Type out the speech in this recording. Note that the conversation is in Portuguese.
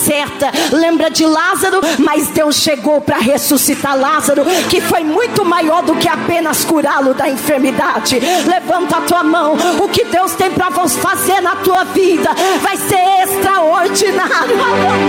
certa. Lembra de Lázaro? Mas Deus chegou para ressuscitar Lázaro, que foi muito maior do que apenas curá-lo da enfermidade. Levanta a tua mão. O que Deus tem para fazer na tua vida vai ser extraordinário.